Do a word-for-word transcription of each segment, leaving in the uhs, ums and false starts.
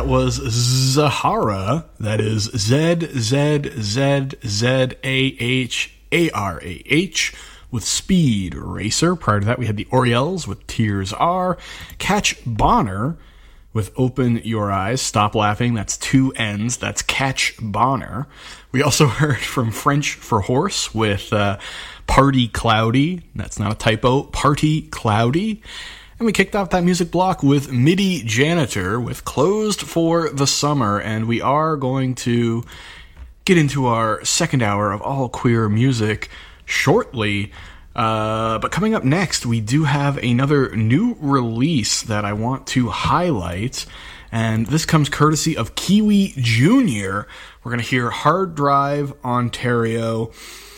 that was Zahara. That is Z Z Z Z A H A R A H with Speed Racer. Prior to that, we had the Orioles with Tears Are. Catch Bonner with Open Your Eyes. Stop Laughing. That's two N's. That's Catch Bonner. We also heard from French for Horse with uh, Party Cloudy. That's not a typo. Party Cloudy. And we kicked off that music block with MIDI Janitor with Closed for the Summer. And we are going to get into our second hour of all queer music shortly. Uh, but coming up next, we do have another new release that I want to highlight. And this comes courtesy of Kiwi Junior We're going to hear Hard Drive Ontario.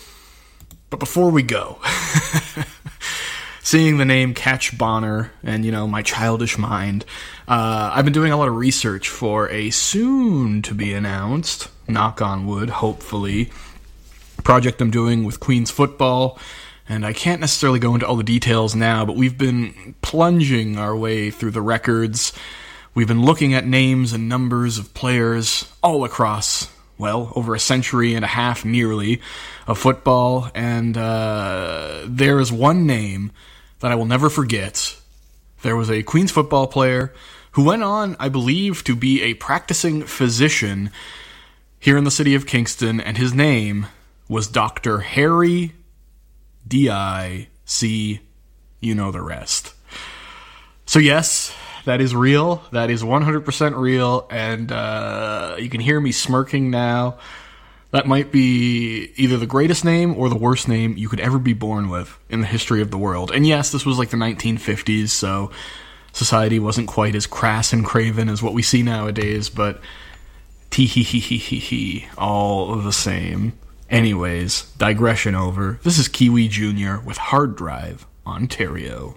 But before we go... Seeing the name Catch Bonner and, you know, my childish mind, uh, I've been doing a lot of research for a soon-to-be-announced, knock on wood, hopefully, project I'm doing with Queen's Football, and I can't necessarily go into all the details now, but we've been plunging our way through the records. We've been looking at names and numbers of players all across, well, over a century and a half, nearly, of football, and uh, there is one name that I will never forget. There was a Queen's football player who went on, I believe, to be a practicing physician here in the city of Kingston, and his name was Doctor Harry D I C, you know the rest. So yes, that is real. That is one hundred percent real, and uh, you can hear me smirking now. That might be either the greatest name or the worst name you could ever be born with in the history of the world. And yes, this was like the nineteen fifties, so society wasn't quite as crass and craven as what we see nowadays, but tee-hee-hee-hee-hee, all the same. Anyways, digression over. This is Kiwi Junior with Hard Drive Ontario.